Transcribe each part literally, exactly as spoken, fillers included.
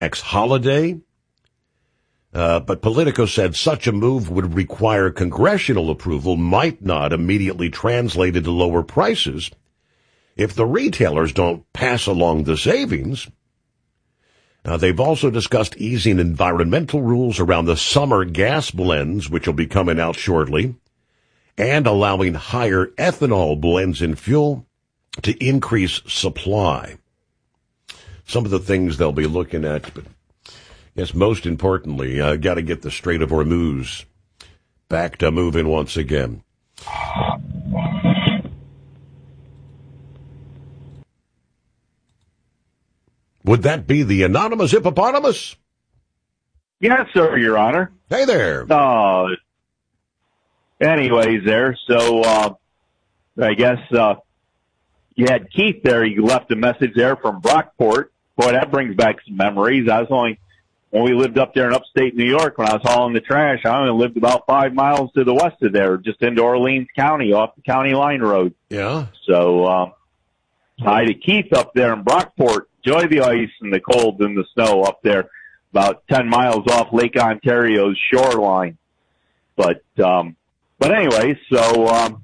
ex-holiday. Uh, but Politico said such a move would require congressional approval, might not immediately translate into lower prices if the retailers don't pass along the savings. Uh, they've also discussed easing environmental rules around the summer gas blends, which will be coming out shortly, and allowing higher ethanol blends in fuel to increase supply. Some of the things they'll be looking at, but yes, most importantly, uh, got to get the Strait of Hormuz back to moving once again. Would that be the anonymous hippopotamus? Yes, sir, Your Honor. Hey there. Uh, anyways, there. So, uh, I guess uh, you had Keith there. You left a message there from Brockport. Boy, that brings back some memories. I was only, when we lived up there in upstate New York, when I was hauling the trash, I only lived about five miles to the west of there, just into Orleans County, off the county line road. Yeah. So, um, hi to Keith up there in Brockport. Enjoy the ice and the cold and the snow up there, about ten miles off Lake Ontario's shoreline. But, um, but anyway, so, um,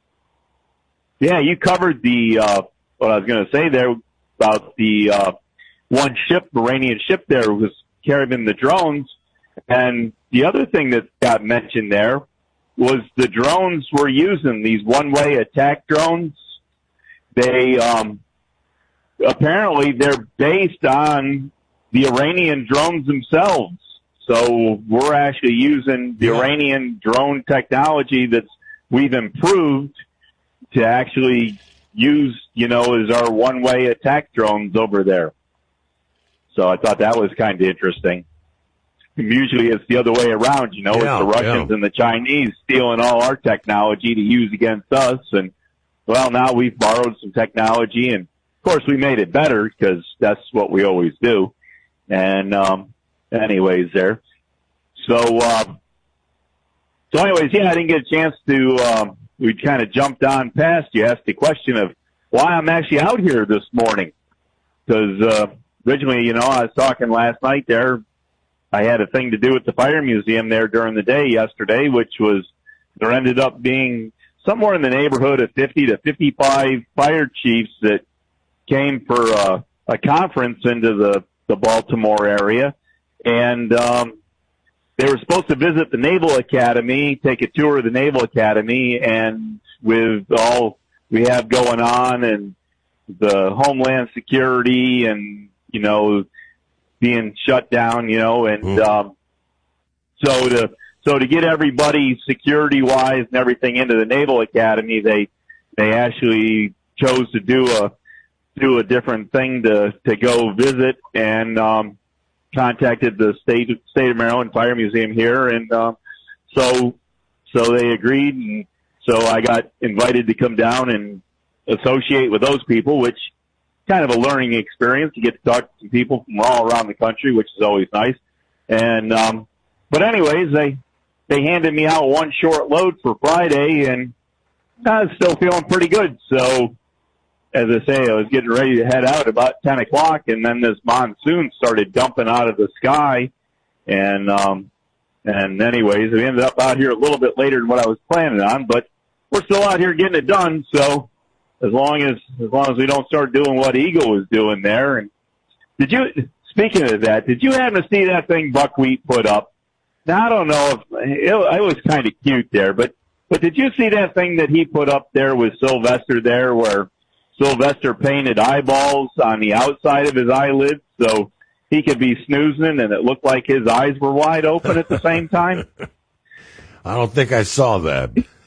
yeah, you covered the, uh, what I was going to say there about the, uh, one ship, Iranian ship there was carrying the drones. And the other thing that got mentioned there was the drones were using these one-way attack drones. They, um, apparently they're based on the Iranian drones themselves. So we're actually using the yeah. Iranian drone technology that's we've improved to actually use, you know, as our one-way attack drones over there. So I thought that was kind of interesting. Usually it's the other way around, you know, yeah, it's the Russians yeah. and the Chinese stealing all our technology to use against us. And, well, now we've borrowed some technology, and, of course, we made it better because that's what we always do. And, um, anyways, there. So, uh, so anyways, yeah, I didn't get a chance to, um, we kind of jumped on past. You asked the question of why I'm actually out here this morning. Because, uh, originally, you know, I was talking last night there. I had a thing to do with the fire museum there during the day yesterday, which was, there ended up being somewhere in the neighborhood of fifty to fifty-five fire chiefs that came for a, a conference into the, the Baltimore area. And, um, they were supposed to visit the Naval Academy, take a tour of the Naval Academy, and with all we have going on and the Homeland Security and, you know, being shut down, you know, and, mm. um, so to, so to get everybody security wise and everything into the Naval Academy, they, they actually chose to do a, do a different thing to, to go visit, and, um, contacted the state, state of Maryland Fire Museum here. And, um, so, so they agreed. And so I got invited to come down and associate with those people, which kind of a learning experience to get to talk to some people from all around the country, which is always nice. And, um, but anyways, they, they handed me out one short load for Friday, and I was still feeling pretty good. So, as I say, I was getting ready to head out about ten o'clock, and then this monsoon started dumping out of the sky. And, um, and anyways, we ended up out here a little bit later than what I was planning on, but we're still out here getting it done. So as long as, as long as we don't start doing what Eagle was doing there. And did you, speaking of that, did you happen to see that thing Buckwheat put up? Now, I don't know if it, it was kind of cute there, but, but did you see that thing that he put up there with Sylvester there, where Sylvester painted eyeballs on the outside of his eyelids so he could be snoozing and it looked like his eyes were wide open at the same time? I don't think I saw that.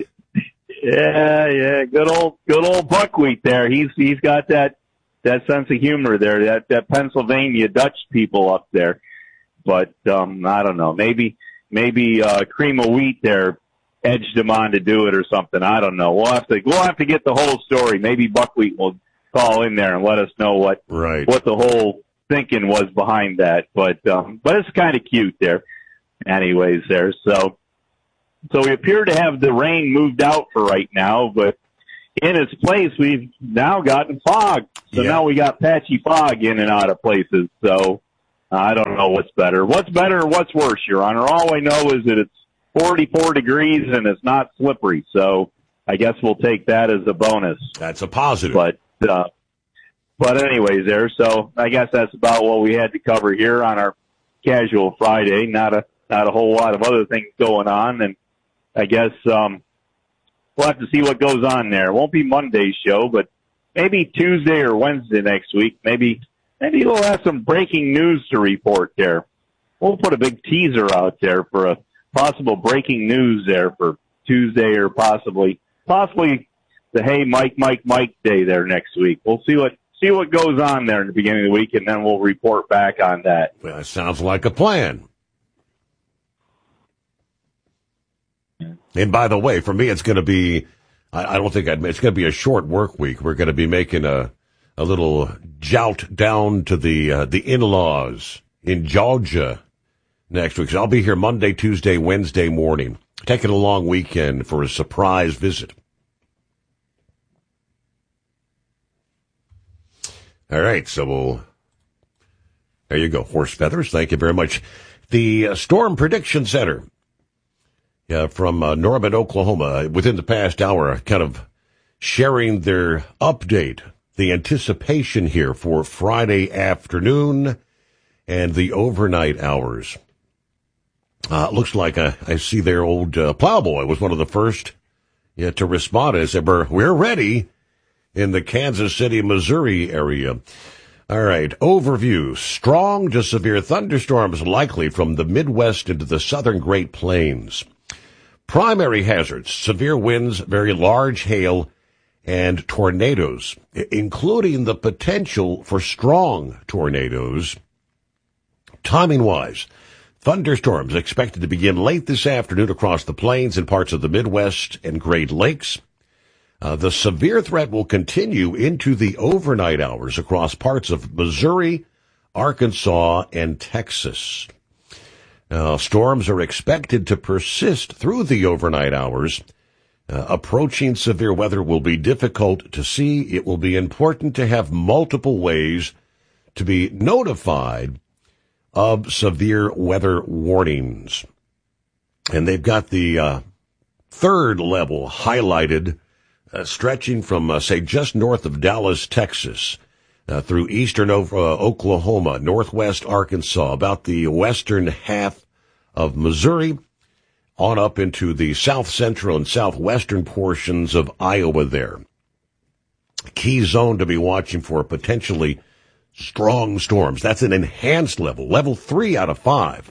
Yeah, yeah, good old, good old Buckwheat there. He's, he's got that, that sense of humor there, that, that Pennsylvania Dutch people up there. But, um, I don't know, maybe, maybe, uh, Cream of Wheat there edged him on to do it or something. I don't know. We'll have to, we'll have to get the whole story. Maybe Buckwheat will call in there and let us know what, right. what the whole thinking was behind that. But, um, but it's kind of cute there. Anyways, there. So, so we appear to have the rain moved out for right now, but in its place, we've now gotten fog. So yeah. now we got patchy fog in and out of places. So, I don't know what's better. What's better or what's worse, Your Honor? All I know is that it's forty-four degrees and it's not slippery. So I guess we'll take that as a bonus. That's a positive. But, uh, but anyways there. So I guess that's about what we had to cover here on our casual Friday. Not a, not a whole lot of other things going on. And I guess, um, we'll have to see what goes on there. It won't be Monday's show, but maybe Tuesday or Wednesday next week. Maybe, maybe we'll have some breaking news to report there. We'll put a big teaser out there for a possible breaking news there for Tuesday or possibly, possibly the Hey Mike, Mike, Mike day there next week. We'll see what, see what goes on there in the beginning of the week, and then we'll report back on that. Well, that sounds like a plan. And by the way, for me, it's going to be, I, I don't think I'd, it's going to be a short work week. We're going to be making a, a little jout down to the, uh, the in-laws in Georgia next week. So I'll be here Monday, Tuesday, Wednesday morning, taking a long weekend for a surprise visit. All right. So we'll, there you go. Horse feathers. Thank you very much. The uh, Storm Prediction Center. Yeah, from uh, Norman, Oklahoma, within the past hour, kind of sharing their update, the anticipation here for Friday afternoon and the overnight hours. Uh, looks like uh, I see their old uh, Plowboy was one of the first yeah, to respond. I said, we're, we're ready in the Kansas City, Missouri area. All right, overview. Strong to severe thunderstorms likely from the Midwest into the southern Great Plains. Primary hazards, severe winds, very large hail, and tornadoes, including the potential for strong tornadoes. Timing-wise, thunderstorms expected to begin late this afternoon across the plains and parts of the Midwest and Great Lakes. Uh, the severe threat will continue into the overnight hours across parts of Missouri, Arkansas, and Texas. Now, storms are expected to persist through the overnight hours. Uh, approaching severe weather will be difficult to see. It will be important to have multiple ways to be notified of severe weather warnings. And they've got the uh, third level highlighted, uh, stretching from, uh, say, just north of Dallas, Texas, Uh, through eastern uh, Oklahoma, northwest Arkansas, about the western half of Missouri, on up into the south central and southwestern portions of Iowa there. Key zone to be watching for potentially strong storms. That's an enhanced level, level three out of five.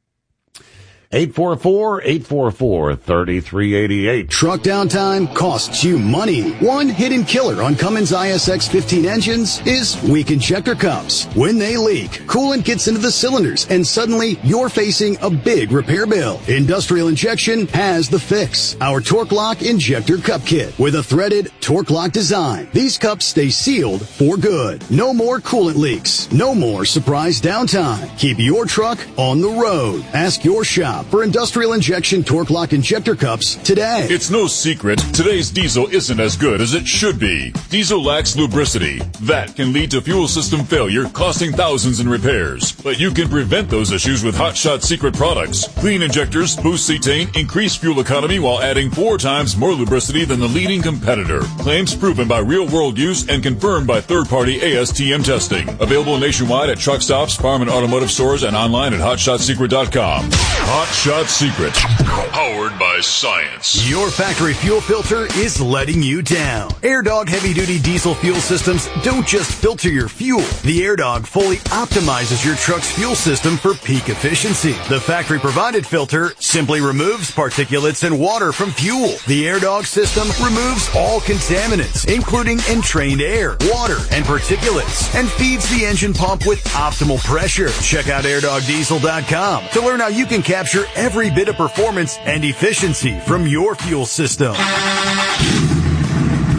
eight four four, eight four four, three three eight eight. Truck downtime costs you money. One hidden killer on Cummins I S X fifteen engines is weak injector cups. When they leak, coolant gets into the cylinders and suddenly you're facing a big repair bill. Industrial Injection has the fix. Our Torque Lock Injector Cup Kit with a threaded Torque Lock design. These cups stay sealed for good. No more coolant leaks. No more surprise downtime. Keep your truck on the road. Ask your shop for Industrial Injection Torque Lock Injector Cups today. It's no secret, today's diesel isn't as good as it should be. Diesel lacks lubricity. That can lead to fuel system failure, costing thousands in repairs. But you can prevent those issues with Hot Shot Secret products. Clean injectors, boost cetane, increase fuel economy while adding four times more lubricity than the leading competitor. Claims proven by real-world use and confirmed by third-party A S T M testing. Available nationwide at truck stops, farm and automotive stores, and online at hot shot secret dot com. Hot Shot Secret, powered by science. Your factory fuel filter is letting you down. AirDog heavy-duty diesel fuel systems don't just filter your fuel. The AirDog fully optimizes your truck's fuel system for peak efficiency. The factory-provided filter simply removes particulates and water from fuel. The AirDog system removes all contaminants, including entrained air, water, and particulates, and feeds the engine pump with optimal pressure. Check out air dog diesel dot com to learn how you can capture every bit of performance and efficiency from your fuel system. Want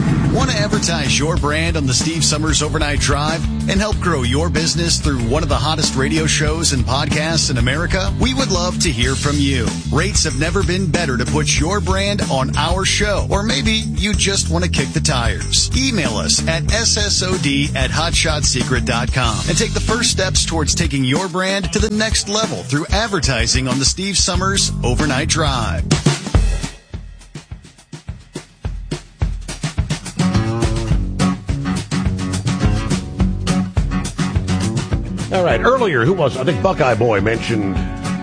Want to advertise your brand on the Steve Summers Overnight Drive and help grow your business through one of the hottest radio shows and podcasts in America? We would love to hear from you. Rates have never been better to put your brand on our show. Or maybe you just want to kick the tires. Email us at S S O D at hotshot secret dot com and take the first steps towards taking your brand to the next level through advertising on the Steve Summers Overnight Drive. All right, earlier, who was, I think Buckeye Boy mentioned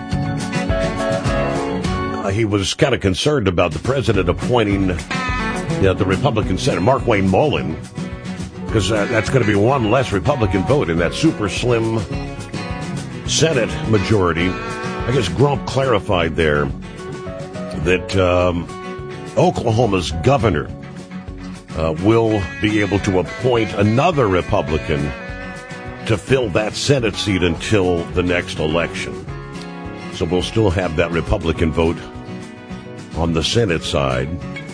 uh, he was kind of concerned about the president appointing uh, the Republican Senator, Mark Wayne Mullen, because uh, that's going to be one less Republican vote in that super slim Senate majority. I guess Grump clarified there that um, Oklahoma's governor uh, will be able to appoint another Republican to fill that Senate seat until the next election. So we'll still have that Republican vote on the Senate side.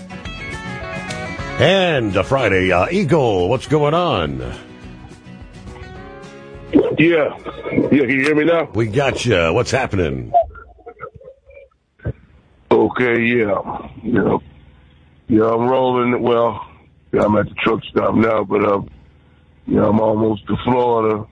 And uh, Friday, uh, Eagle, what's going on? Yeah. Yeah, can you hear me now? We got you. What's happening? Okay, yeah. Yeah, yeah I'm rolling. Well, yeah, I'm at the truck stop now, but um, yeah, I'm almost to Florida.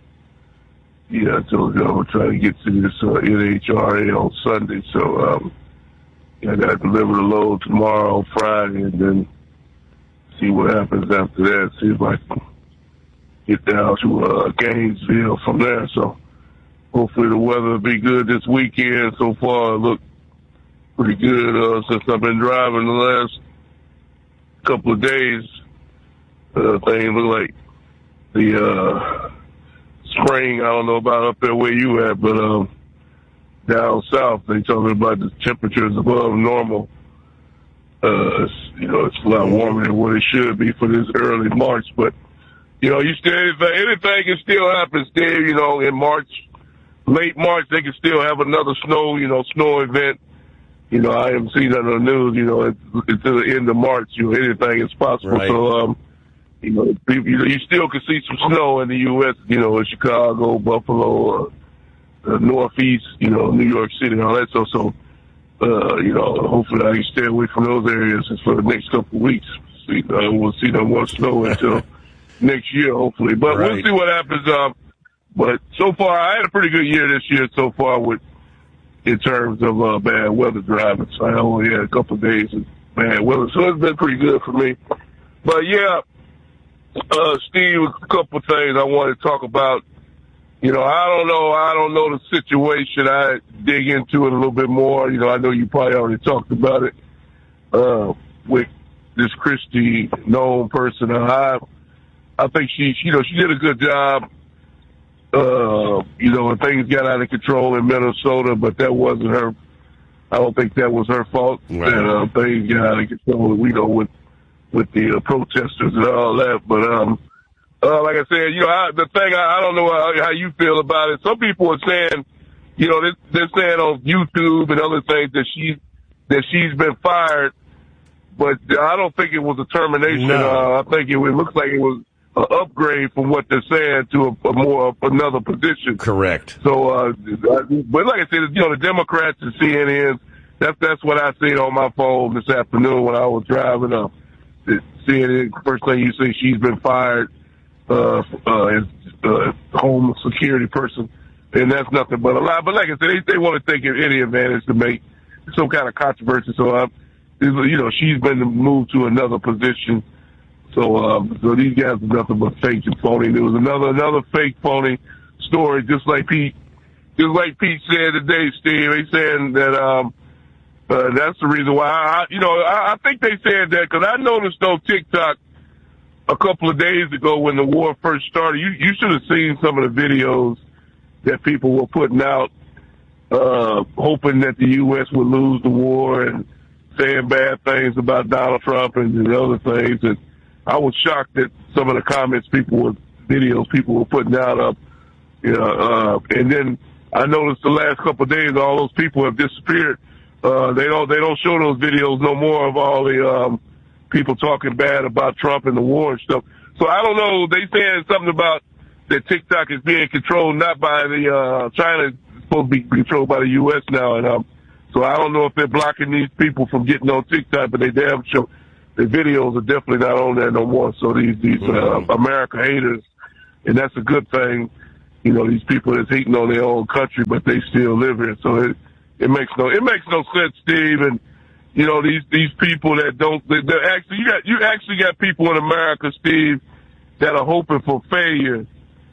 Yeah, I told you I'm trying to get to this uh, N H R A on Sunday, so um, yeah, I got to deliver the load tomorrow, Friday, and then see what happens after that. See if I can get down to uh, Gainesville from there. So hopefully the weather will be good this weekend. So far, it looked pretty good uh, since I've been driving the last couple of days. Uh, things look like the uh, spring. I don't know about up there where you at, but um, down south they talking about the temperatures above normal. Uh, it's, you know, it's a lot warmer than what it should be for this early March, but you know, you still anything, anything can still happen. Still, you know, in March, late March, they can still have another snow, you know, snow event. You know, I haven't seen that on the news. You know, until the end of March, you know, anything is possible. Right. So, um, you know, people, you, know, you still can see some snow in the U S. You know, in Chicago, Buffalo, uh, uh, Northeast, you know, New York City, and all that. So, so, uh, you know, hopefully I can stay away from those areas for the next couple of weeks. See, uh, we'll see no more snow until next year, hopefully. But right. We'll see what happens. Um, but so far, I had a pretty good year this year so far with, in terms of uh, bad weather driving. So I only had a couple of days of bad weather. So it's been pretty good for me. But yeah, uh, Steve, a couple of things I want to talk about. You know, I don't know. I don't know the situation. I dig into it a little bit more. You know, I know you probably already talked about it uh, with this Kristi Noem person. I, I think she, you know, she did a good job. Uh, you know, when things got out of control in Minnesota, but that wasn't her. I don't think that was her fault. Right. That uh, things got out of control. We know with with the uh, protesters and all that. But um, uh, like I said, you know, I, the thing I, I don't know how, how you feel about it. Some people are saying, you know, they're, they're saying on YouTube and other things that she that she's been fired, but I don't think it was a termination. No. Uh, I think it, it looks like it was an upgrade from what they're saying to a, a more another position. Correct. So, uh, but like I said, you know, the Democrats and C N N, that's that's what I seen on my phone this afternoon when I was driving up. C N N, first thing you see, she's been fired uh, uh, as a home security person, and that's nothing but a lie. But like I said, they, they want to take any advantage to make some kind of controversy. So, uh, you know, she's been moved to another position. So, um, so these guys are nothing but fake and phony. There was another, another fake phony story, just like Pete, just like Pete said today, Steve. He's saying that, um, uh, that's the reason why I, you know, I, I think they said that because I noticed on TikTok a couple of days ago when the war first started, you, you should have seen some of the videos that people were putting out, uh, hoping that the U S would lose the war and saying bad things about Donald Trump and, and other things. And I was shocked at some of the comments people were, videos people were putting out up, you know, uh, and then I noticed the last couple of days all those people have disappeared. Uh, they don't, they don't show those videos no more of all the, um, people talking bad about Trump and the war and stuff. So I don't know. They saying something about that TikTok is being controlled not by the uh, China, it's supposed to be controlled by the U S now, and um, so I don't know if they're blocking these people from getting on TikTok, but they damn sure the videos are definitely not on there no more. So these these uh, America haters, and that's a good thing. You know, these people that's hating on their own country, but they still live here. So it it makes no it makes no sense, Steve. And you know, these these people that don't they, they're actually you got you actually got people in America, Steve, that are hoping for failure.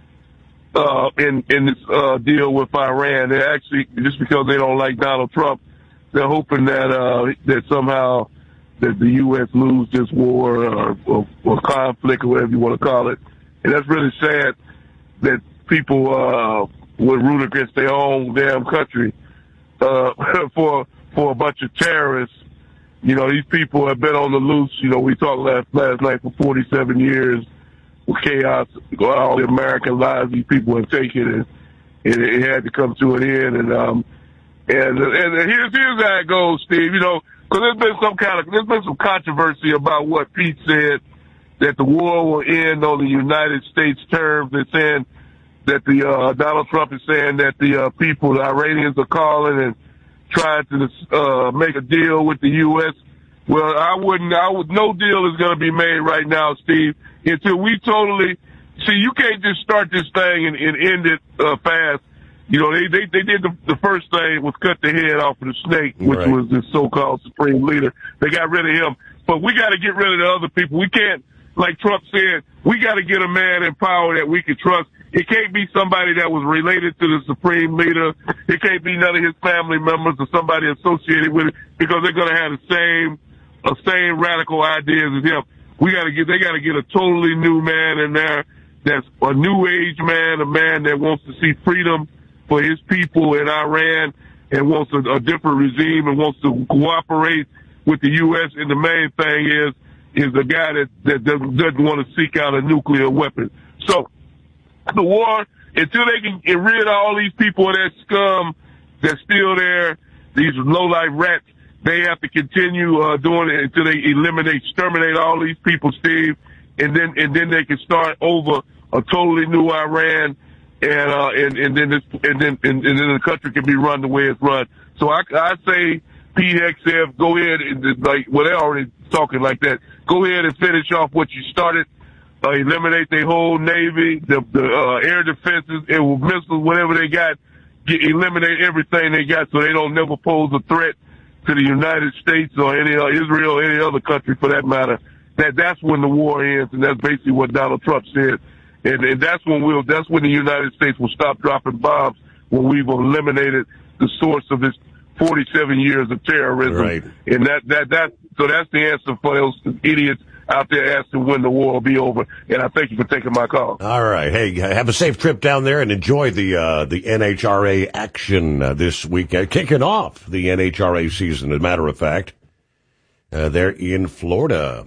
Uh, in, in this, uh, deal with Iran. They're actually, just because they don't like Donald Trump, they're hoping that, uh, that somehow that the U S lose this war or, or, or conflict or whatever you want to call it. And that's really sad that people, uh, would root against their own damn country, uh, for, for a bunch of terrorists. You know, these people have been on the loose. You know, we talked last, last night for forty-seven years. Chaos, all the American lives these people have taken, and it, it had to come to an end. And um, and and here's here's how it goes, Steve. You know, because there's been some kind of there's been some controversy about what Pete said, that the war will end on the United States terms. They're saying that the uh, Donald Trump is saying that the uh, people, the Iranians, are calling and trying to uh, make a deal with the U S. Well, I wouldn't. I would. No deal is going to be made right now, Steve, until we totally see. You can't just start this thing and, and end it uh, fast. You know, they they they did the, the first thing was cut the head off of the snake, which right. was the so-called supreme leader. They got rid of him, but we got to get rid of the other people. We can't, like Trump said, we got to get a man in power that we can trust. It can't be somebody that was related to the supreme leader. It can't be none of his family members or somebody associated with it, because they're going to have the same. The same radical ideas as him. We gotta get, they gotta get a totally new man in there that's a new age man, a man that wants to see freedom for his people in Iran and wants a, a different regime and wants to cooperate with the U S. And the main thing is, is the guy that, that doesn't, doesn't want to seek out a nuclear weapon. So the war, until they can get rid of all these people of that scum that's still there, these low-life rats, they have to continue uh, doing it until they eliminate, exterminate all these people, Steve, and then and then they can start over a totally new Iran, and uh, and and then this, and then and, and then the country can be run the way it's run. So I, I say, P X F, go ahead and like well they're already talking like that. Go ahead and finish off what you started. Uh, eliminate their whole Navy, the, the uh, air defenses, and with missiles, whatever they got. Get, eliminate everything they got so they don't never pose a threat to the United States or any uh, Israel or any other country for that matter. That that's when the war ends, and that's basically what Donald Trump said. And, and that's when we'll that's when the United States will stop dropping bombs, when we've eliminated the source of this forty-seven years of terrorism. Right. And that that that so that's the answer for those idiots out there asking when the war will be over. And I thank you for taking my call. All right. Hey, have a safe trip down there and enjoy the uh, the N H R A action uh, this week. Uh, kicking off the N H R A season, as a matter of fact. Uh, they're in Florida.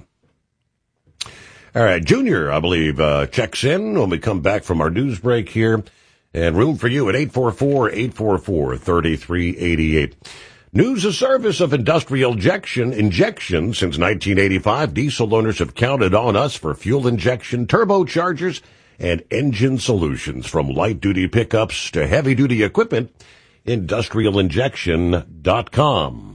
All right. Junior, I believe, uh, checks in when we come back from our news break here. And room for you at eight four four, eight four four, three three eight eight. News, a service of industrial injection, injection since nineteen eighty-five. Diesel owners have counted on us for fuel injection, turbochargers, and engine solutions. From light-duty pickups to heavy-duty equipment, industrial injection dot com.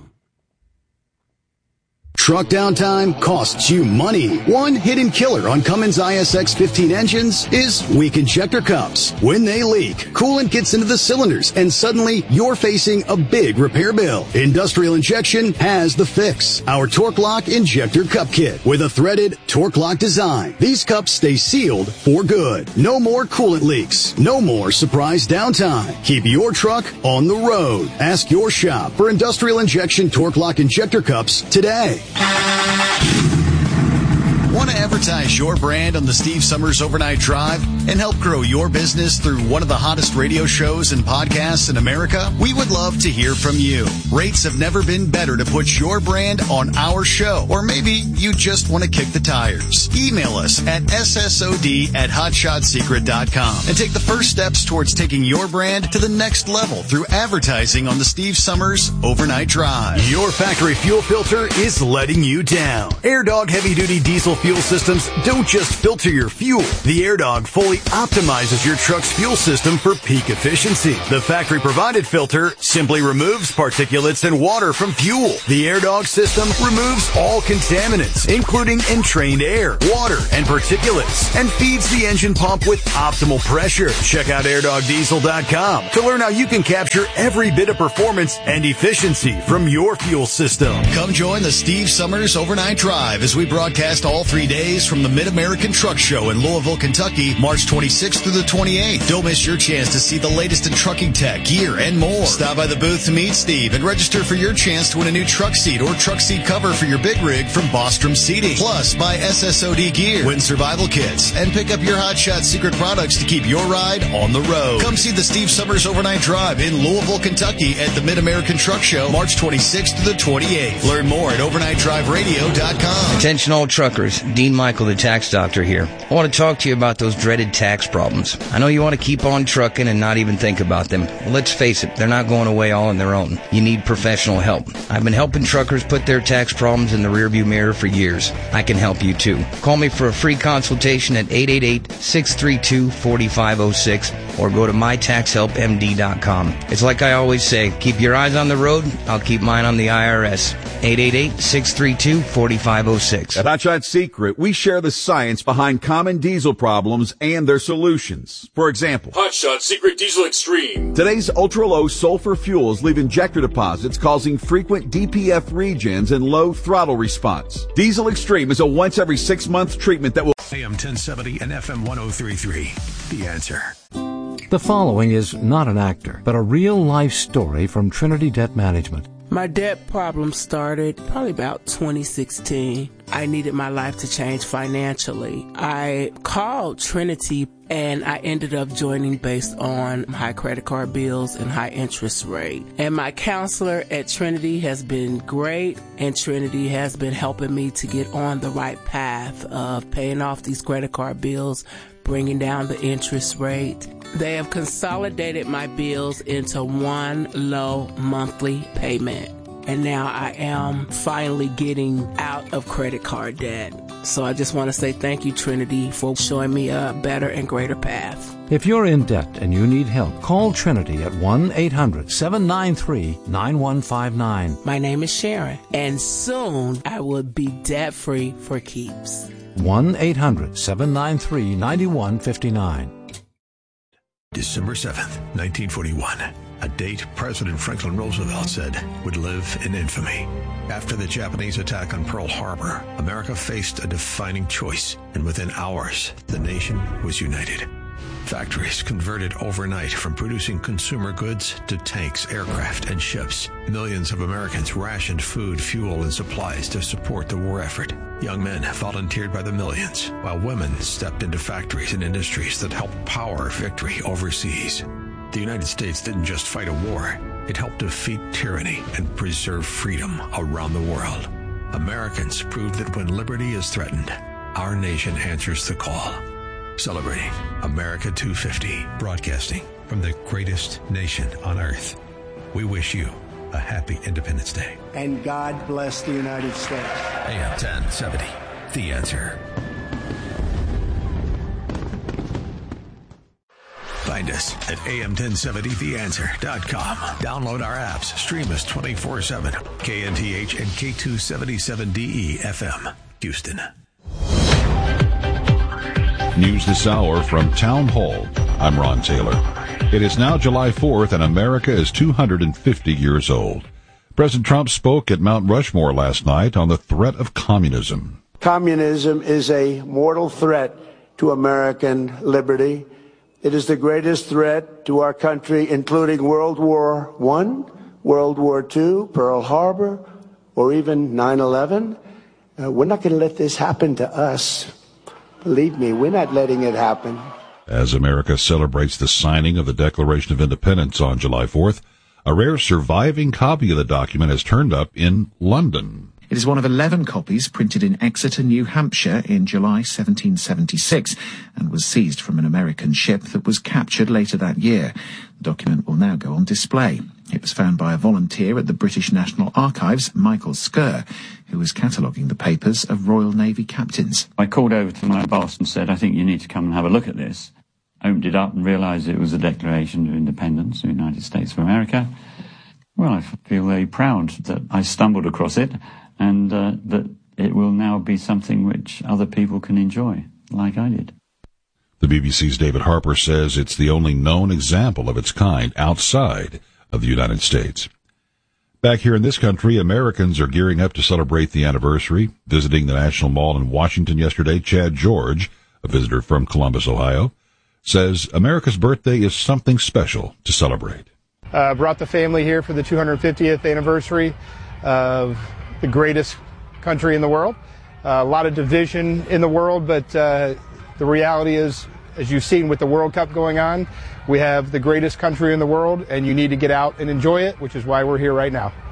Truck downtime costs you money. One hidden killer on Cummins I S X fifteen engines is weak injector cups. When they leak, coolant gets into the cylinders, and suddenly you're facing a big repair bill. Industrial Injection has the fix. Our Torque Lock Injector Cup Kit with a threaded Torque Lock design. These cups stay sealed for good. No more coolant leaks. No more surprise downtime. Keep your truck on the road. Ask your shop for Industrial Injection Torque Lock Injector Cups today. Want to advertise your brand on the Steve Summers Overnight Drive? and help grow your business through one of the hottest radio shows and podcasts in America? We would love to hear from you. Rates have never been better to put your brand on our show, or maybe you just want to kick the tires. Email us at S S O D at hotshot secret dot com and take the first steps towards taking your brand to the next level through advertising on the Steve Summers Overnight Drive. Your factory fuel filter is letting you down. AirDog heavy-duty diesel fuel systems don't just filter your fuel. The AirDog fully optimizes your truck's fuel system for peak efficiency. The factory-provided filter simply removes particulates and water from fuel. The AirDog system removes all contaminants, including entrained air, water, and particulates, and feeds the engine pump with optimal pressure. Check out air dog diesel dot com to learn how you can capture every bit of performance and efficiency from your fuel system. Come join the Steve Summers Overnight Drive as we broadcast all three days from the Mid-American Truck Show in Louisville, Kentucky, March twenty-sixth through the twenty-eighth. Don't miss your chance to see the latest in trucking tech, gear, and more. Stop by the booth to meet Steve and register for your chance to win a new truck seat or truck seat cover for your big rig from Bostrom Seating. Plus, buy S S O D gear, win survival kits, and pick up your Hotshot secret products to keep your ride on the road. Come see the Steve Summers Overnight Drive in Louisville, Kentucky at the Mid-American Truck Show, March twenty-sixth to the twenty-eighth. Learn more at overnight drive radio dot com. Attention all truckers, Dean Michael, the tax doctor here. I want to talk to you about those dreaded tax problems. I know you want to keep on trucking and not even think about them. Well, let's face it, they're not going away all on their own. You need professional help. I've been helping truckers put their tax problems in the rearview mirror for years. I can help you too. Call me for a free consultation at eight eight eight, six three two, four five zero six or go to my tax help M D dot com. It's like I always say, keep your eyes on the road, I'll keep mine on the I R S. eight eight eight, six three two, four five zero six. At Hotshot Secret, we share the science behind common diesel problems and their solutions. For example, Hotshot Secret Diesel Extreme. Today's ultra-low sulfur fuels leave injector deposits causing frequent D P F regens and low throttle response. Diesel Extreme is a once every six month treatment that will A M ten seventy and F M one oh three point three. The Answer. The following is not an actor, but a real-life story from Trinity Debt Management. My debt problem started probably about twenty sixteen. I needed my life to change financially. I called Trinity and I ended up joining based on high credit card bills and high interest rate. And my counselor at Trinity has been great, and Trinity has been helping me to get on the right path of paying off these credit card bills, bringing down the interest rate. They have consolidated my bills into one low monthly payment. And now I am finally getting out of credit card debt. So I just want to say thank you, Trinity, for showing me a better and greater path. If you're in debt and you need help, call Trinity at one eight hundred, seven nine three, nine one five nine. My name is Sharon, and soon I will be debt-free for keeps. one eight hundred, seven nine three, nine one five nine. December seventh, nineteen forty-one. A date President Franklin Roosevelt said would live in infamy. After the Japanese attack on Pearl Harbor, America faced a defining choice, and within hours, the nation was united. Factories converted overnight from producing consumer goods to tanks, aircraft, and ships. Millions of Americans rationed food, fuel, and supplies to support the war effort. Young men volunteered by the millions, while women stepped into factories and industries that helped power victory overseas. The United States didn't just fight a war, it helped defeat tyranny and preserve freedom around the world. Americans proved that when liberty is threatened, our nation answers the call. Celebrating America two fifty, broadcasting from the greatest nation on earth. We wish you a happy Independence Day. And God bless the United States. A M ten seventy, The Answer. Find us at A M ten seventy the answer dot com. Download our apps. Stream us twenty-four seven. K N T H and K two seventy-seven D E F M, Houston. News this hour from Town Hall. I'm Ron Taylor. It is now July fourth and America is two hundred fifty years old. President Trump spoke at Mount Rushmore last night on the threat of communism. Communism is a mortal threat to American liberty. It is the greatest threat to our country, including World War One, World War Two, Pearl Harbor, or even nine eleven. Uh, we're not going to let this happen to us. Believe me, we're not letting it happen. As America celebrates the signing of the Declaration of Independence on July fourth, a rare surviving copy of the document has turned up in London. It is one of eleven copies printed in Exeter, New Hampshire in July seventeen seventy-six and was seized from an American ship that was captured later that year. The document will now go on display. It was found by a volunteer at the British National Archives, Michael Skerr, who was cataloguing the papers of Royal Navy captains. I called over to my boss and said, I think you need to come and have a look at this. Opened it up and realised it was a Declaration of Independence of the United States of America. Well, I feel very proud that I stumbled across it and uh, that it will now be something which other people can enjoy, like I did. The B B C's David Harper says it's the only known example of its kind outside of the United States. Back here in this country, Americans are gearing up to celebrate the anniversary. Visiting the National Mall in Washington yesterday, Chad George, a visitor from Columbus, Ohio, says America's birthday is something special to celebrate. Uh, brought the family here for the two hundred fiftieth anniversary of the greatest country in the world. Uh, a lot of division in the world, but uh, the reality is, as you've seen with the World Cup going on, we have the greatest country in the world, and you need to get out and enjoy it, which is why we're here right now.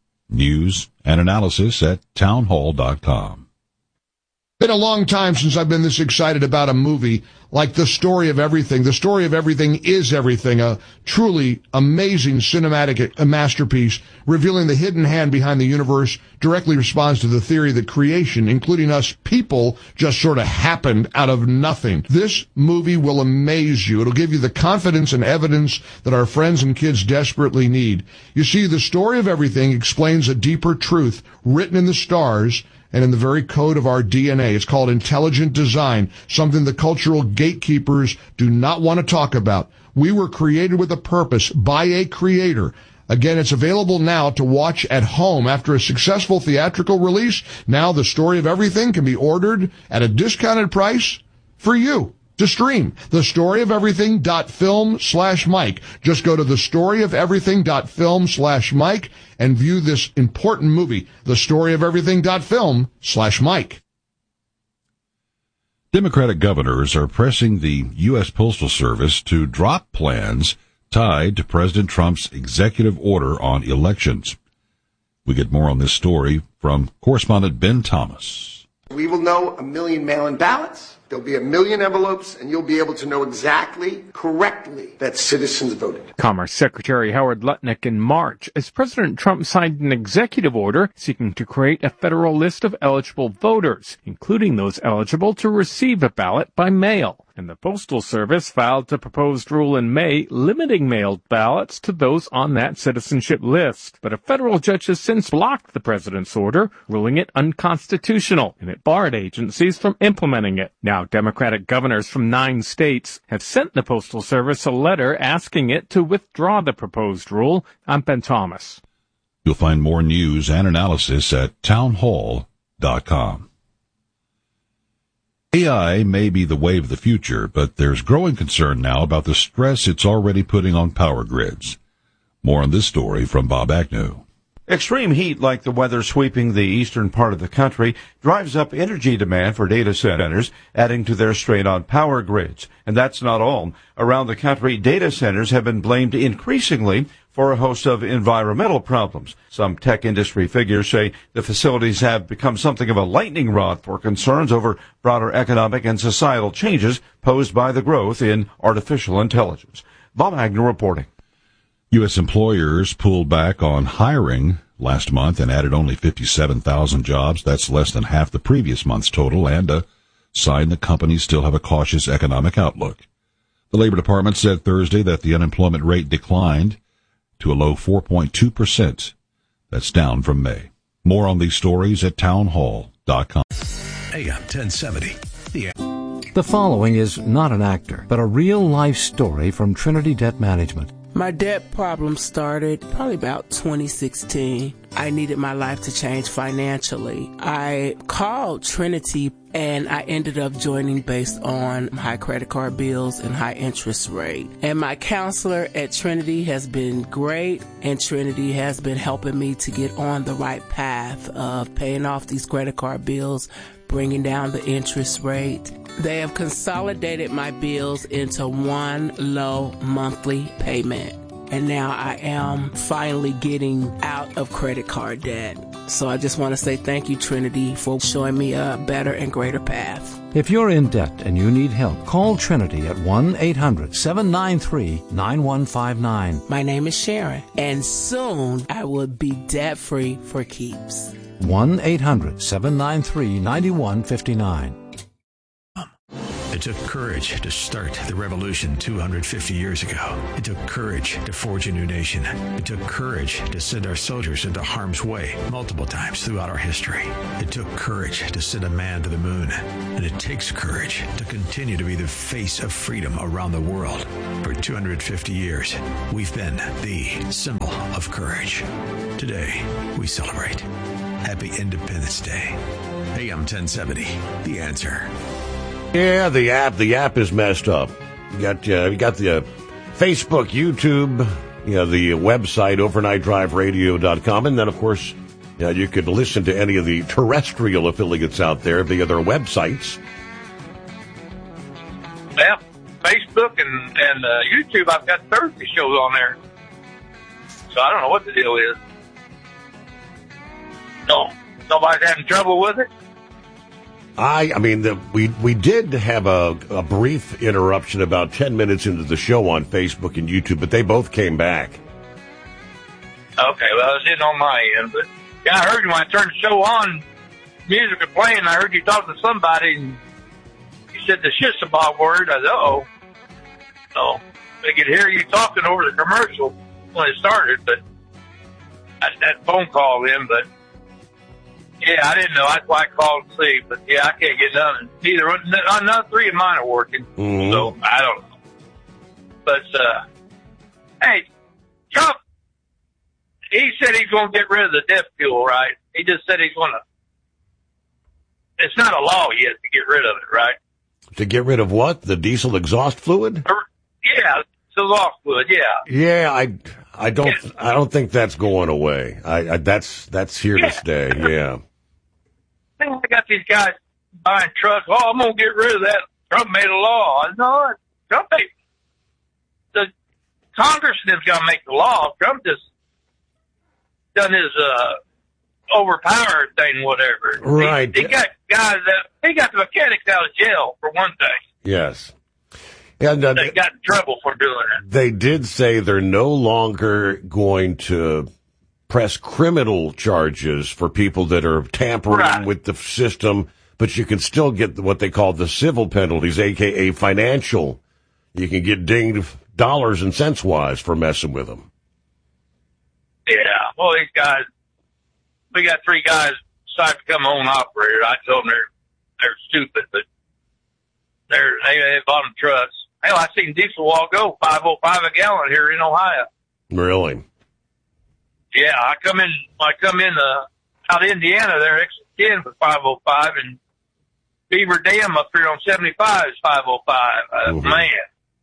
News and analysis at townhall dot com. Been a long time since I've been this excited about a movie like The Story of Everything. The Story of Everything is Everything, a truly amazing cinematic masterpiece revealing the hidden hand behind the universe, directly responds to the theory that creation, including us people, just sort of happened out of nothing. This movie will amaze you. It'll give you the confidence and evidence that our friends and kids desperately need. You see, The Story of Everything explains a deeper truth written in the stars and in the very code of our D N A. It's called intelligent design, something the cultural gatekeepers do not want to talk about. We were created with a purpose by a creator. Again, it's available now to watch at home after a successful theatrical release. Now The Story of Everything can be ordered at a discounted price for you to stream. The Story of Everything dot film slash Mike. Just go to The Story of Everything dot film slash Mike and view this important movie. The Story of Everything dot film slash Mike. Democratic governors are pressing the U S Postal Service to drop plans tied to President Trump's executive order on elections. We get more on this story from correspondent Ben Thomas. We will know a million mail-in ballots. There'll be a million envelopes, and you'll be able to know exactly, correctly, that citizens voted. Commerce Secretary Howard Lutnick in March, as President Trump signed an executive order seeking to create a federal list of eligible voters, including those eligible to receive a ballot by mail. And the Postal Service filed a proposed rule in May limiting mailed ballots to those on that citizenship list. But a federal judge has since blocked the president's order, ruling it unconstitutional, and it barred agencies from implementing it. Now, Democratic governors from nine states have sent the Postal Service a letter asking it to withdraw the proposed rule. I'm Ben Thomas. You'll find more news and analysis at townhall dot com. A I may be the wave of the future, but there's growing concern now about the stress it's already putting on power grids. More on this story from Bob Agnew. Extreme heat, like the weather sweeping the eastern part of the country, drives up energy demand for data centers, adding to their strain on power grids. And that's not all. Around the country, data centers have been blamed increasingly for a host of environmental problems. Some tech industry figures say the facilities have become something of a lightning rod for concerns over broader economic and societal changes posed by the growth in artificial intelligence. Bob Agnew reporting. U S employers pulled back on hiring last month and added only fifty-seven thousand jobs. That's less than half the previous month's total, and a sign that companies still have a cautious economic outlook. The Labor Department said Thursday that the unemployment rate declined to a low four point two percent. That's down from May. More on these stories at townhall dot com. A M ten seventy. The The following is not an actor, but a real-life story from Trinity Debt Management. My debt problem started probably about twenty sixteen. I needed my life to change financially. I called Trinity and I ended up joining based on high credit card bills and high interest rate. And my counselor at Trinity has been great, and Trinity has been helping me to get on the right path of paying off these credit card bills, bringing down the interest rate. They have consolidated my bills into one low monthly payment. And now I am finally getting out of credit card debt. So I just want to say thank you, Trinity, for showing me a better and greater path. If you're in debt and you need help, call Trinity at one eight hundred seven nine three nine one five nine. My name is Sharon, and soon I will be debt-free for keeps. one eight hundred seven nine three nine one five nine. It took courage to start the revolution two hundred fifty years ago. It took courage to forge a new nation. It took courage to send our soldiers into harm's way multiple times throughout our history. It took courage to send a man to the moon. And it takes courage to continue to be the face of freedom around the world. For two hundred fifty years, we've been the symbol of courage. Today, we celebrate. Happy Independence Day. A M ten seventy, The Answer. Yeah, the app, the app is messed up. You got, uh, you got the uh, Facebook, YouTube, you know, the website, overnight drive radio dot com. And then, of course, you know, you could listen to any of the terrestrial affiliates out there via their websites. Yeah, Facebook and, and uh, YouTube, I've got Thursday shows on there. So I don't know what the deal is. No, nobody's having trouble with it? I, I mean, the, we we did have a, a brief interruption about ten minutes into the show on Facebook and YouTube, but they both came back. Okay, well, I was in on my end, but yeah, I heard you when I turned the show on, music was playing, I heard you talking to somebody, and you said the shit's a Bob word. I said, uh-oh. So, they could hear you talking over the commercial when it started, but I that phone call in, but yeah, I didn't know. That's why I called to see. But yeah, I can't get none. Neither none, none three of mine are working. Mm-hmm. So I don't know. But uh, hey, Trump, he said he's going to get rid of the death fuel, right? He just said he's going to. It's not a law yet to get rid of it, right? To get rid of what? The diesel exhaust fluid? Or, yeah, exhaust fluid. Yeah. Yeah, I, I don't, yeah. I don't think that's going away. I, I that's that's here yeah. to stay. Yeah. I got these guys buying trucks. Oh, I'm going to get rid of that. Trump made a law. No, Trump made, the Congress is going to make the law. Trump just done his, uh, overpowered thing, whatever. Right. He, he got guys that, he got the mechanics out of jail, for one thing. Yes. And uh, they got in trouble for doing it. They did say they're no longer going to press criminal charges for people that are tampering right. with the system, but you can still get what they call the civil penalties, a k a financial. You can get dinged dollars and cents wise for messing with them. Yeah, well, these guys, we got three guys decided to become own operator. I told them they're, they're stupid, but they're, they, they bought them trucks. Hell, I seen diesel wall go five oh five a gallon here in Ohio. Really? Yeah, I come in, I come in, uh, out of Indiana there, exit ten for five oh five, and Beaver Dam up here on seventy-five is five oh five. Uh, mm-hmm. Man,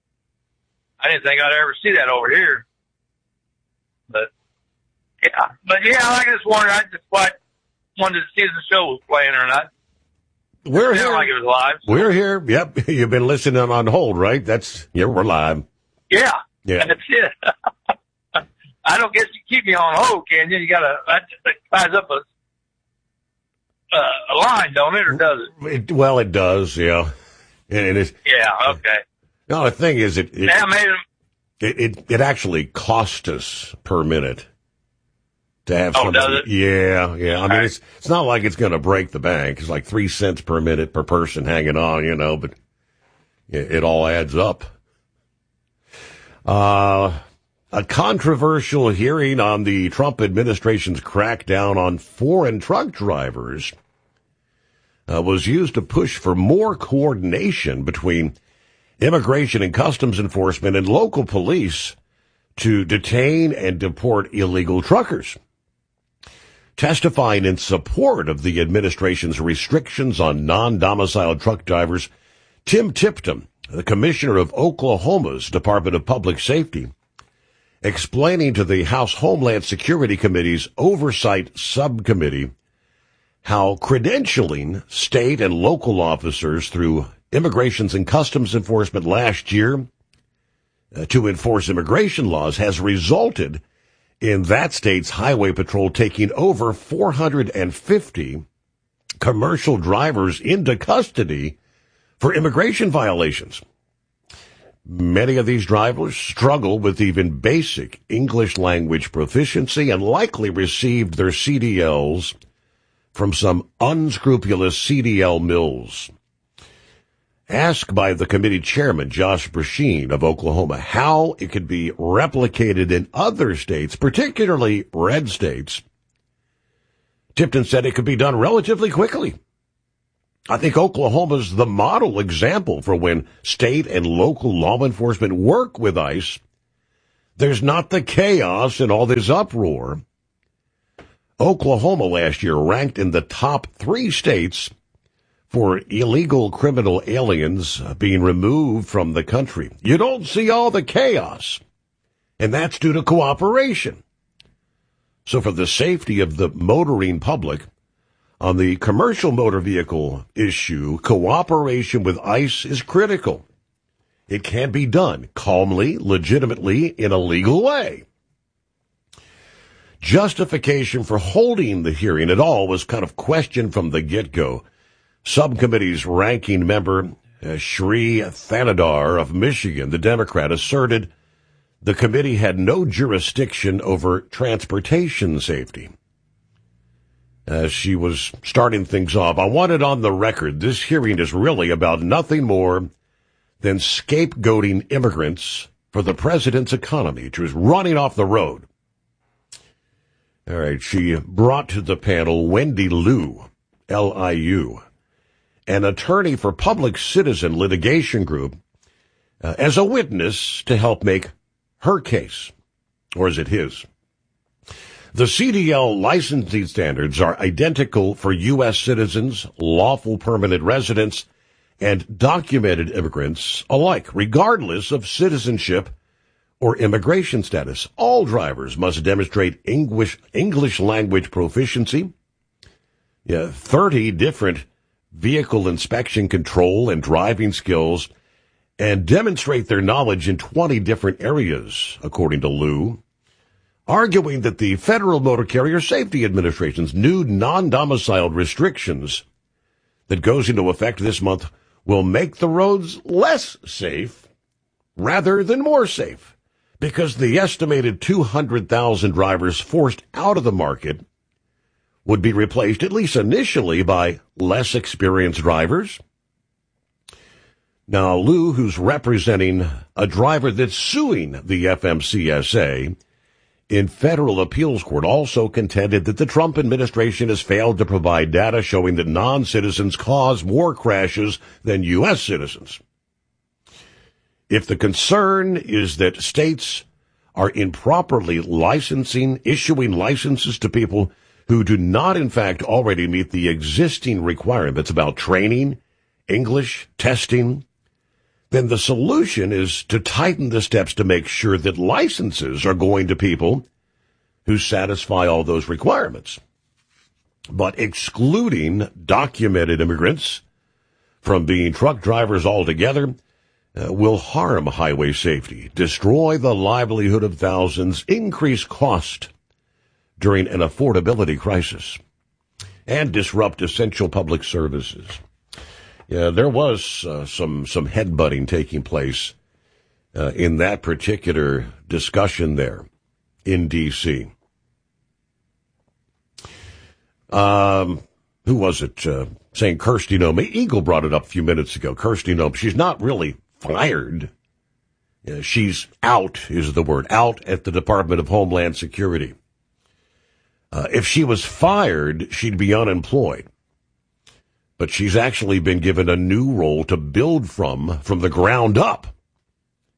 I didn't think I'd ever see that over here. But, yeah, but yeah, I just wondered, I just quite wanted to see if the show was playing or not. We're here. Like it was live. So. We're here. Yep. You've been listening on hold, right? That's, yeah, we're live. Yeah. Yeah. That's it. I don't guess you keep me on hold, can you? You gotta, that ties up a, uh, a line, don't it, or does it? it? Well, it does, yeah. And it's, yeah, okay. No, the thing is, it, it, yeah, made it, it, it actually cost us per minute. To have oh, somebody, does it? Yeah, yeah. I All mean, right. it's it's not like it's going to break the bank. It's like three cents per minute per person hanging on, you know. But it, it all adds up. Uh, a controversial hearing on the Trump administration's crackdown on foreign truck drivers uh, was used to push for more coordination between immigration and customs enforcement and local police to detain and deport illegal truckers. Testifying in support of the administration's restrictions on non-domiciled truck drivers, Tim Tipton, the commissioner of Oklahoma's Department of Public Safety, explaining to the House Homeland Security Committee's Oversight Subcommittee how credentialing state and local officers through Immigrations and Customs Enforcement last year uh, to enforce immigration laws has resulted in that state's highway patrol taking over four hundred fifty commercial drivers into custody for immigration violations. Many of these drivers struggle with even basic English language proficiency and likely received their C D Ls from some unscrupulous C D L mills. Asked by the committee chairman, Josh Brecheen of Oklahoma, how it could be replicated in other states, particularly red states, Tipton said it could be done relatively quickly. I think Oklahoma's the model example for when state and local law enforcement work with ICE. There's not the chaos and all this uproar. Oklahoma last year ranked in the top three states for illegal criminal aliens being removed from the country. You don't see all the chaos, and that's due to cooperation. So for the safety of the motoring public, on the commercial motor vehicle issue, cooperation with ICE is critical. It can be done calmly, legitimately, in a legal way. Justification for holding the hearing at all was kind of questioned from the get-go. Subcommittee's ranking member, uh, Sri Thanadar of Michigan, the Democrat, asserted the committee had no jurisdiction over transportation safety. As she was starting things off, I wanted on the record, this hearing is really about nothing more than scapegoating immigrants for the president's economy, which was running off the road. All right, she brought to the panel Wendy Liu, L I U, an attorney for Public Citizen Litigation Group, uh, as a witness to help make her case. Or is it his? The C D L licensing standards are identical for U S citizens, lawful permanent residents, and documented immigrants alike, regardless of citizenship or immigration status. All drivers must demonstrate English, English language proficiency, yeah, thirty different vehicle inspection control and driving skills, and demonstrate their knowledge in twenty different areas, according to Liu, arguing that the Federal Motor Carrier Safety Administration's new non-domiciled restrictions that goes into effect this month will make the roads less safe rather than more safe, because the estimated two hundred thousand drivers forced out of the market would be replaced, at least initially, by less experienced drivers. Now, Liu, who's representing a driver that's suing the F M C S A in federal appeals court, also contended that the Trump administration has failed to provide data showing that non-citizens cause more crashes than U S citizens. If the concern is that states are improperly licensing, issuing licenses to people who do not, in fact, already meet the existing requirements about training, English, testing, then the solution is to tighten the steps to make sure that licenses are going to people who satisfy all those requirements. But excluding documented immigrants from being truck drivers altogether uh, will harm highway safety, destroy the livelihood of thousands, increase cost during an affordability crisis, and disrupt essential public services. Yeah, there was uh, some some headbutting taking place uh, in that particular discussion there in D C Um, who was it uh, saying Kirsty Noem? Eagle brought it up a few minutes ago. Kirsty Noem, she's not really fired. Uh, she's out, is the word, out at the Department of Homeland Security. Uh, if she was fired, she'd be unemployed. But she's actually been given a new role to build from, from the ground up.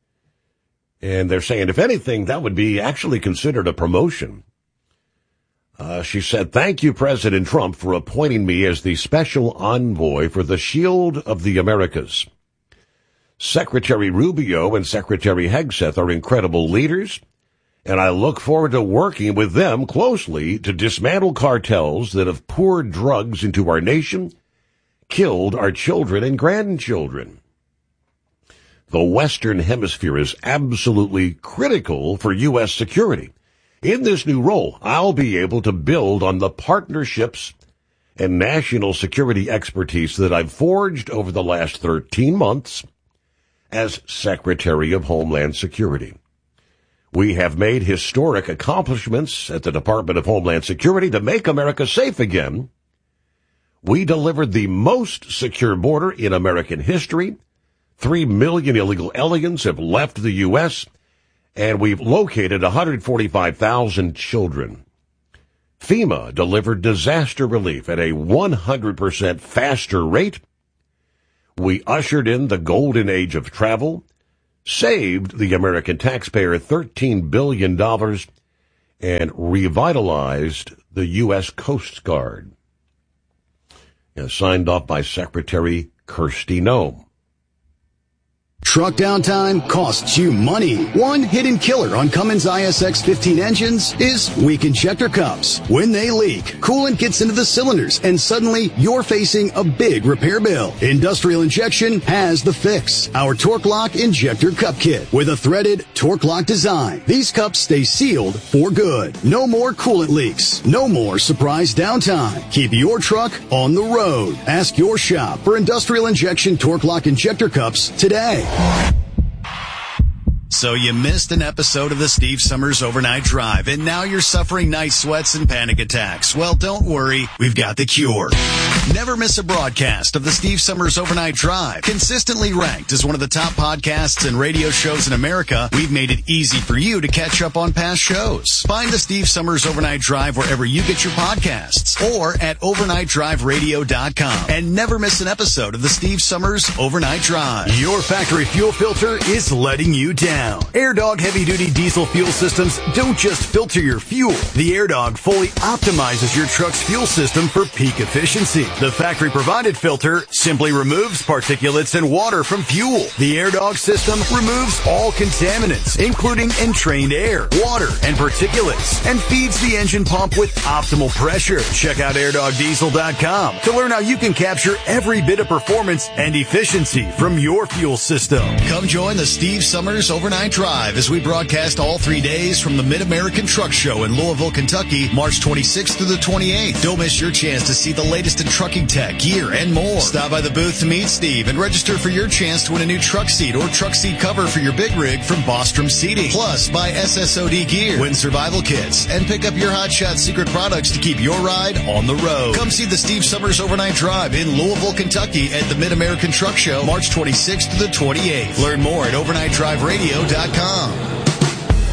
And they're saying, if anything, that would be actually considered a promotion. Uh, she said, "Thank you, President Trump, for appointing me as the special envoy for the Shield of the Americas. Secretary Rubio and Secretary Hegseth are incredible leaders, and I look forward to working with them closely to dismantle cartels that have poured drugs into our nation, killed our children and grandchildren. The Western Hemisphere is absolutely critical for U S security. In this new role, I'll be able to build on the partnerships and national security expertise that I've forged over the last thirteen months as Secretary of Homeland Security. We have made historic accomplishments at the Department of Homeland Security to make America safe again. We delivered the most secure border in American history. Three million illegal aliens have left the U S, and we've located one hundred forty-five thousand children. FEMA delivered disaster relief at a one hundred percent faster rate. We ushered in the golden age of travel, saved the American taxpayer thirteen billion dollars, and revitalized the U S Coast Guard." As signed off by Secretary Kristi Noem. Truck downtime costs you money. One hidden killer on Cummins I S X fifteen engines is weak injector cups. When they leak, coolant gets into the cylinders and suddenly you're facing a big repair bill. Industrial Injection has the fix. Our Torque Lock Injector Cup Kit with a threaded Torque Lock design. These cups stay sealed for good. No more coolant leaks. No more surprise downtime. Keep your truck on the road. Ask your shop for Industrial Injection Torque Lock Injector Cups today. So you missed an episode of the Steve Summers Overnight Drive, and now you're suffering night sweats and panic attacks. Well, don't worry. We've got the cure. Never miss a broadcast of the Steve Summers Overnight Drive. Consistently ranked as one of the top podcasts and radio shows in America, we've made it easy for you to catch up on past shows. Find the Steve Summers Overnight Drive wherever you get your podcasts or at overnight drive radio dot com. And never miss an episode of the Steve Summers Overnight Drive. Your factory fuel filter is letting you down. AirDog heavy-duty diesel fuel systems don't just filter your fuel. The AirDog fully optimizes your truck's fuel system for peak efficiency. The factory-provided filter simply removes particulates and water from fuel. The AirDog system removes all contaminants, including entrained air, water, and particulates, and feeds the engine pump with optimal pressure. Check out air dog diesel dot com to learn how you can capture every bit of performance and efficiency from your fuel system. Come join the Steve Summers Overnight Drive as we broadcast all three days from the Mid-American Truck Show in Louisville, Kentucky, March twenty-sixth through the twenty-eighth. Don't miss your chance to see the latest in trucking tech, gear, and more. Stop by the booth to meet Steve and register for your chance to win a new truck seat or truck seat cover for your big rig from Bostrom Seating. Plus, buy S S O D gear, win survival kits, and pick up your Hot Shot secret products to keep your ride on the road. Come see the Steve Summers Overnight Drive in Louisville, Kentucky at the Mid-American Truck Show, March twenty-sixth to the twenty-eighth. Learn more at overnight drive radio dot com.